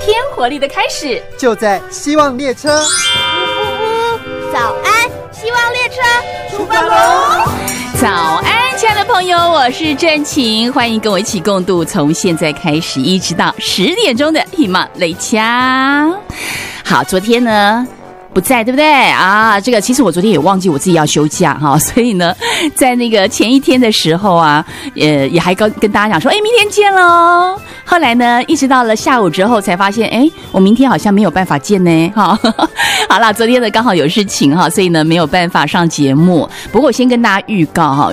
天活力的开始， 就在希望列车。 早安，希望列车出发喽！ 早安，亲爱的朋友，我是郑晴，欢迎跟我一起共度从现在开始一直到10点钟的喜马拉雅。好，昨天呢不在，对不对啊？这个其实我昨天也忘记我自己要休假哈，所以呢，在那个前一天的时候啊，也还跟大家讲说，明天见喽。后来呢，一直到了下午之后才发现，我明天好像没有办法见呢，哈。好啦，昨天呢刚好有事情哈，所以呢没有办法上节目。不过我先跟大家预告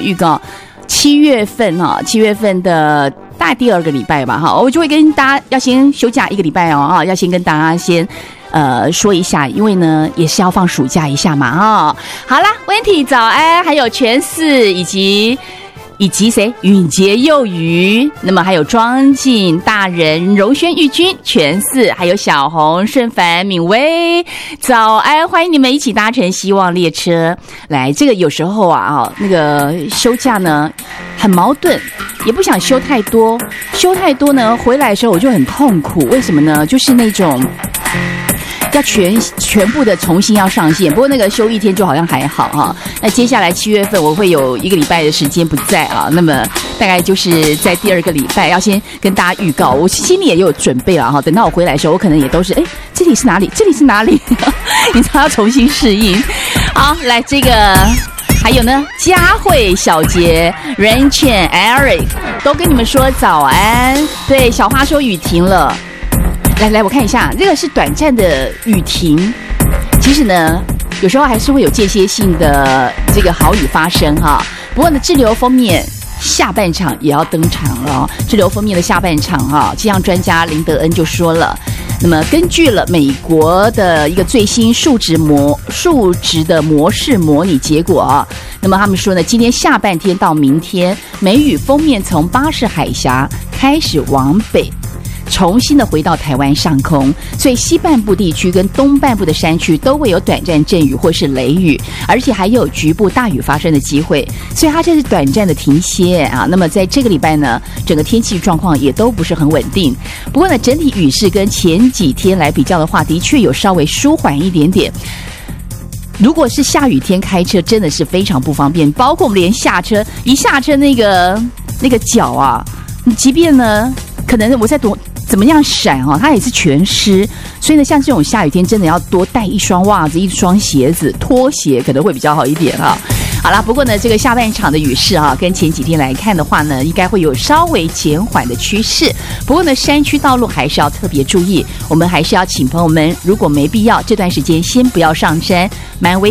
7月份的大概第2个礼拜吧哈，我就会跟大家要先休假1个礼拜哦，要先跟大家先说一下，因为呢也是要放暑假一下嘛哈。好啦，温体早安，还有全四以及谁？允杰幼鱼，那么还有庄敬大人、荣轩玉君、全四，还有小红、顺凡、敏威，早安！欢迎你们一起搭乘希望列车来。这个有时候那个休假呢很矛盾，也不想休太多，休太多呢回来的时候我就很痛苦。为什么呢？就是那种要全部的重新要上线，不过那个休1天就好像还好哈。那接下来7月份我会有1个礼拜的时间不在啊，那么大概就是在第2个礼拜要先跟大家预告，我心里也有准备了哈。等到我回来的时候，我可能也都是这里是哪里？这里是哪里？你知道要重新适应。好，来这个。还有呢，佳慧、小杰、Ranchan、Eric 都跟你们说早安。对，小花说雨停了。来，我看一下，这个是短暂的雨停。其实呢，有时候还是会有间歇性的这个豪雨发生哈。不过呢，滞留锋面下半场也要登场了哦。滞留锋面的下半场哈，气象专家林德恩就说了，那么根据了美国的一个最新数值的模式模拟结果啊，那么他们说呢，今天下半天到明天，梅雨锋面从巴士海峡开始往北。重新的回到台湾上空，所以西半部地区跟东半部的山区都会有短暂阵雨或是雷雨，而且还有局部大雨发生的机会，所以它这是短暂的停歇啊。那么在这个礼拜呢，整个天气状况也都不是很稳定。不过呢，整体雨势跟前几天来比较的话，的确有稍微舒缓一点点。如果是下雨天开车，真的是非常不方便，包括我们连一下车那个脚啊，即便呢可能我在怎么样闪它也是全湿，所以呢，像这种下雨天真的要多带一双袜子、一双鞋子、拖鞋可能会比较好一点哈。好啦，不过呢，这个下半场的雨势跟前几天来看的话呢，应该会有稍微减缓的趋势。不过呢，山区道路还是要特别注意，我们还是要请朋友们，如果没必要，这段时间先不要上山，蛮危